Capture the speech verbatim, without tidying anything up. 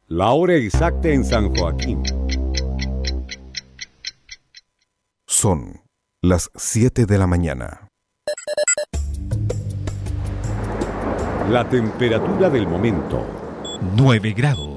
La hora exacta en San Joaquín. Son las siete de la mañana. La temperatura del momento. nueve grados.